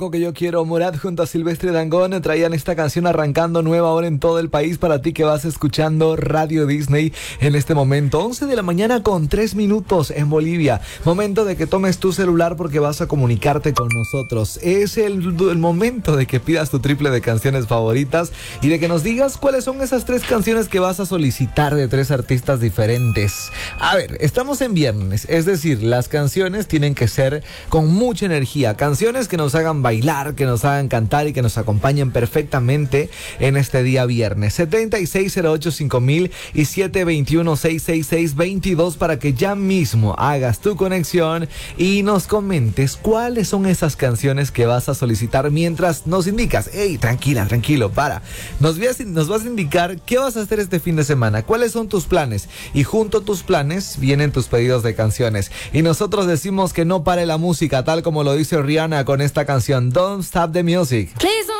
Que yo quiero, Morat junto a Silvestre Dangond traían esta canción arrancando nueva hora en todo el país para ti que vas escuchando Radio Disney en este momento. 11 de la mañana con 3 minutos en Bolivia. Momento de que tomes tu celular porque vas a comunicarte con nosotros. Es el momento de que pidas tu triple de canciones favoritas y de que nos digas cuáles son esas 3 canciones que vas a solicitar de 3 artistas diferentes. A ver, estamos en viernes, es decir, las canciones tienen que ser con mucha energía. Canciones que nos hagan bailar, que nos hagan cantar y que nos acompañen perfectamente en este día viernes. 76085000 y 721-666-22 para que ya mismo hagas tu conexión y nos comentes cuáles son esas canciones que vas a solicitar mientras nos indicas. Hey, tranquilo, para. Nos vas a indicar qué vas a hacer este fin de semana, cuáles son tus planes y junto a tus planes vienen tus pedidos de canciones. Y nosotros decimos que no pare la música, tal como lo dice Rihanna con esta canción Don't Stop the Music. Please